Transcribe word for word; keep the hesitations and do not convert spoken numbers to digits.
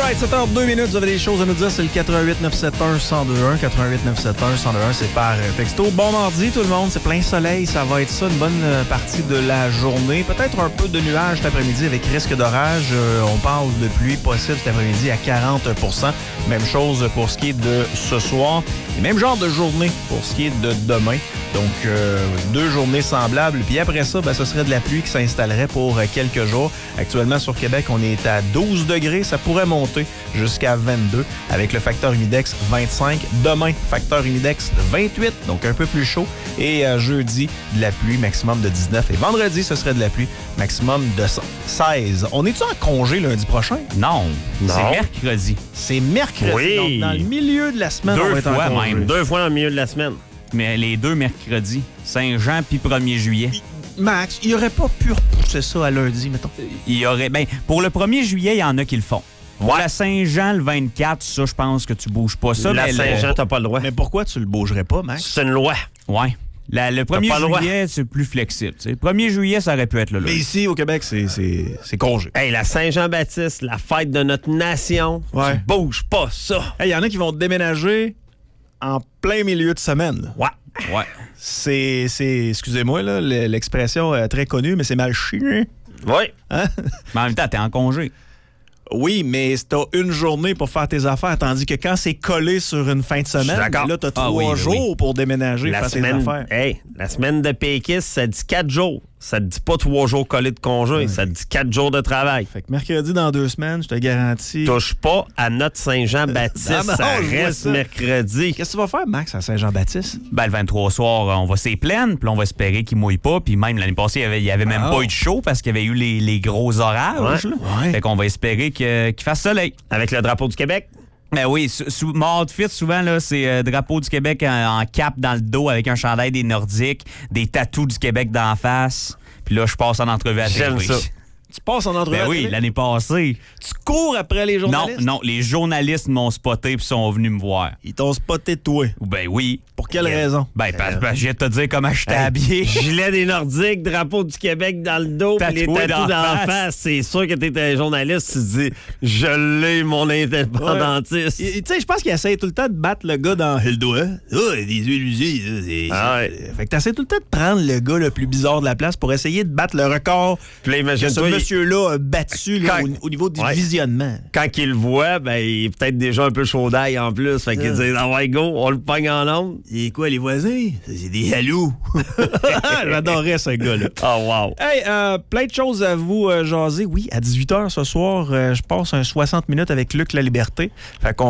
right, sept heures deux minutes, vous avez des choses à nous dire, c'est le quatre un huit neuf sept un un zéro deux un, quatre un huit neuf sept un un zéro deux un, c'est par texto. Bon mardi tout le monde, c'est plein soleil, ça va être ça, une bonne partie de la journée. Peut-être un peu de nuages cet après-midi avec risque d'orage. Euh, on parle de pluie possible cet après-midi à quarante pour cent. Même chose pour ce qui est de ce soir. Et même genre de journée pour ce qui est de demain. Donc, euh, deux journées semblables. Puis après ça, ben, ce serait de la pluie qui s'installerait pour quelques jours. Actuellement, sur Québec, on est à douze degrés. Ça pourrait monter jusqu'à vingt-deux avec le facteur humidex vingt-cinq. Demain, facteur humidex de vingt-huit, donc un peu plus chaud. Et euh, jeudi, de la pluie, maximum de dix-neuf. Et vendredi, ce serait de la pluie, maximum de seize. On est-tu en congé lundi prochain? Non, non. C'est mercredi. C'est mercredi. Oui. Donc, dans le milieu de la semaine, Deux on va être fois en congé. même. Deux fois dans le milieu de la semaine. Mais les deux mercredis, Saint-Jean puis premier juillet. Max, il aurait pas pu repousser ça à lundi, mettons. Il y aurait. Ben, pour le premier juillet, il y en a qui le font. Pour Ouais. la Saint-Jean, le vingt-quatre, ça, je pense que tu bouges pas ça. La mais le- Saint-Jean, t'as pas le droit. Mais pourquoi tu le bougerais pas, Max? C'est une loi. Ouais. La- le premier pas le droit. juillet, c'est plus flexible. Le premier juillet, ça aurait pu être là. Mais ici, au Québec, c'est, c'est, c'est congé. Hey, la Saint-Jean-Baptiste, la fête de notre nation, Ouais. tu bouges pas ça. Il y en a qui vont déménager en plein milieu de semaine. Ouais. Ouais. C'est, c'est excusez-moi, là, l'expression est très connue, mais c'est mal chiné. Oui. Hein? Mais en même temps, t'es en congé. Oui, mais t'as une journée pour faire tes affaires, tandis que quand c'est collé sur une fin de Je suis semaine, d'accord. là, t'as Ah trois oui, oui, jours oui. pour déménager, La faire semaine, tes affaires. hey, la semaine de péquiste, ça dit quatre jours. Ça te dit pas trois jours collés de congé, ça te dit quatre jours de travail. Fait que mercredi dans deux semaines, je te garantis. Touche pas à notre Saint-Jean-Baptiste, Ah non, ça je vois reste ça. mercredi. Qu'est-ce que tu vas faire, Max, à Saint-Jean-Baptiste? Ben, le vingt-trois soir, on va s'y plaindre, puis on va espérer qu'il mouille pas. Puis même l'année passée, il y avait, il y avait même Ah. pas eu de chaud parce qu'il y avait eu les, les gros orages. Ouais. là. Ouais. Fait qu'on va espérer que- qu'il fasse soleil. Avec le drapeau du Québec. Ben oui, sous, sous mon outfit, souvent, là, c'est euh, drapeau du Québec en, en cape dans le dos avec un chandail des Nordiques, des tatous du Québec d'en face. Puis là, je passe en entrevue à J'aime T V. ça. Tu passes en entrevue. Ben à oui, télé? l'année passée. Tu cours après les Non, journalistes? non, les journalistes m'ont spoté puis sont venus me voir. Ils t'ont spoté de toi. Ben oui. Pour quelle Yeah. raison? Ben, parce que je vais te dire comment je t'ai habillé. Gilet des Nordiques, drapeau du Québec dans le dos, puis les Tatoué tatous d'en d'en face. face. C'est sûr que t'es un journaliste, tu te dis « Je l'ai, mon indépendantiste. Et- et Tu sais, je pense qu'il essaie tout le temps de battre le gars dans le doigt. Ah, des huiles usées, ça, c'est... Ah ouais. c'est- Fait que t'essaies tout le temps de prendre le gars le plus bizarre de la place pour essayer de battre le record Puis là, que ce imagine-toi, il- monsieur-là a battu là, Quand- au, au niveau du Ouais. visionnement. quand il le voit, ben, il est peut-être déjà un peu chaud d'ail en plus. Fait qu'il dit « Ah ouais, go, on le pogne en ondes. Et quoi, les voisins? Ça, c'est des halous. J'adorais ce gars-là. » Oh wow. Hey, euh, plein de choses à vous euh, jaser. Oui, à dix-huit heures ce soir, euh, je passe un soixante minutes avec Luc La Liberté. Fait qu'on